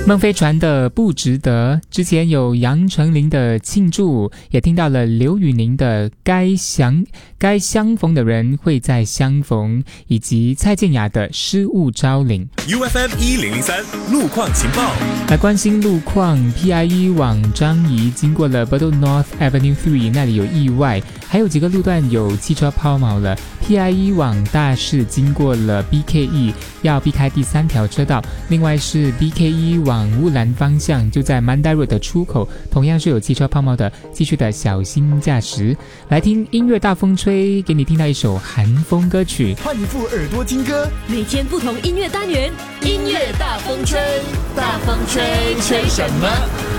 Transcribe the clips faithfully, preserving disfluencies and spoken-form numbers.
孟非传的不值得，之前有杨丞琳的庆祝，也听到了刘宇宁的该相该相逢的人会再相逢，以及蔡健雅的失物招领。 U F M 一零零三路况情报， 来关心路况。 P I E 往张仪经过了 Bedok North Avenue 三， 那里有意外，还有几个路段有汽车抛锚了。 P I E 往大市经过了 B K E， 要避开第三条车道。另外是 B K E 往乌兰方向，就在 Mandai Road 的出口，同样是有汽车抛锚的，继续的小心驾驶。来听音乐大风吹，给你听到一首韩风歌曲， 换一副耳朵听歌， 每天不同音乐单元，音乐大风吹，大风吹，吹什么？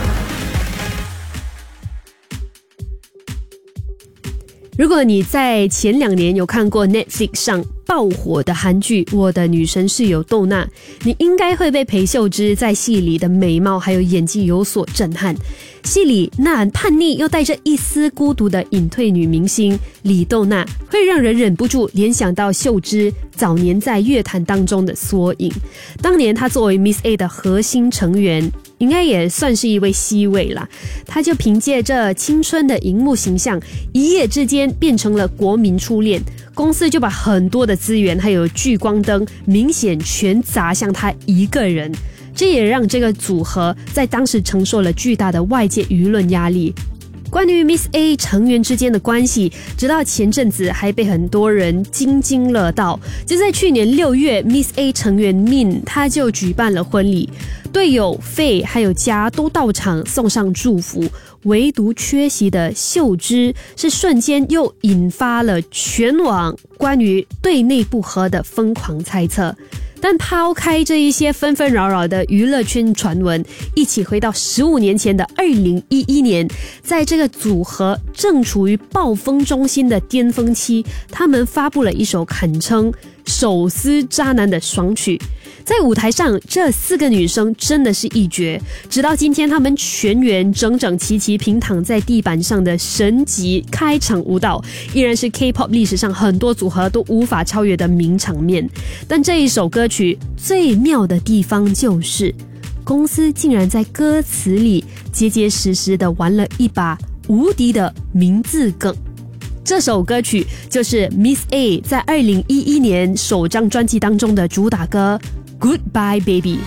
如果你在前两年有看过 Netflix 上爆火的韩剧《我的女神室友窦娜》，你应该会被裴秀芝在戏里的美貌还有演技有所震撼。戏里那叛逆又带着一丝孤独的隐退女明星李窦娜，会让人忍不住联想到秀芝早年在乐坛当中的缩影。当年她作为 Miss A 的核心成员，应该也算是一位 C 位啦，她就凭借着青春的荧幕形象，一夜之间变成了国民初恋。公司就把很多的资源还有聚光灯明显全砸向她一个人，这也让这个组合在当时承受了巨大的外界舆论压力。关于 Miss A 成员之间的关系，直到前阵子还被很多人津津乐道。就在去年六月 Miss A 成员 Min 他就举办了婚礼，队友 Faye 还有家都到场送上祝福，唯独缺席的秀芝是瞬间又引发了全网关于对内不和的疯狂猜测。但抛开这一些纷纷扰扰的娱乐圈传闻，一起回到十五年前的二零一一年，在这个组合正处于暴风中心的巅峰期，他们发布了一首堪称手撕渣男的爽曲。在舞台上，这四个女生真的是一绝，直到今天她们全员整整齐齐平躺在地板上的神级开场舞蹈，依然是 K-pop 历史上很多组合都无法超越的名场面。但这一首歌曲最妙的地方就是，公司竟然在歌词里结结实实的玩了一把无敌的名字梗。这首歌曲就是 Miss A 在二零一一年首张专辑当中的主打歌 Goodbye Baby。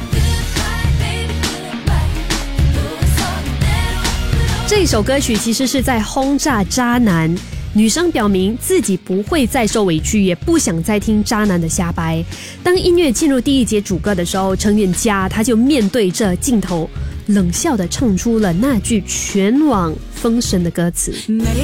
这首歌曲其实是在轰炸渣男，女生表明自己不会再受委屈，也不想再听渣男的瞎掰。当音乐进入第一节主歌的时候，成员家他就面对着镜头冷笑地唱出了那句全网封神的歌词。